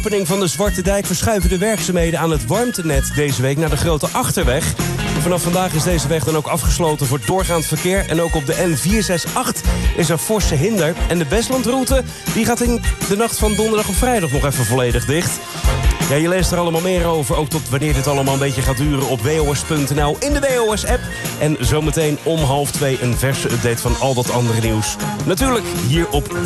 Opening van de Zwarte Dijk verschuiven de werkzaamheden aan het warmtenet deze week naar de Grote Achterweg. Vanaf vandaag is deze weg dan ook afgesloten voor doorgaand verkeer. En ook op de N468 is er forse hinder. En de Westlandroute die gaat in de nacht van donderdag op vrijdag nog even volledig dicht. Ja, je leest er allemaal meer over, ook tot wanneer dit allemaal een beetje gaat duren op WOS.nl in de WOS-app. En zometeen om 1:30 een verse update van al dat andere nieuws. Natuurlijk hier op